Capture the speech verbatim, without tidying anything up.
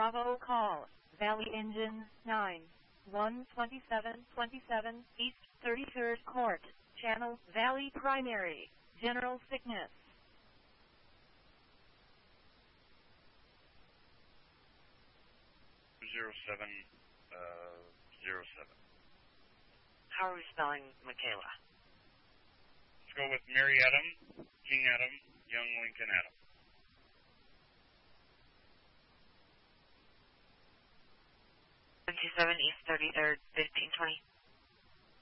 Bravo call. Valley Engine nine one twenty-seven twenty-seven East thirty-third Court. Channel Valley Primary. General sickness. Zero seven uh zero seven. How are we spelling Michaela? Let's go with Mary Adam, King Adam, Young Lincoln Adam. Twenty-seven East thirty-third, fifteen twenty.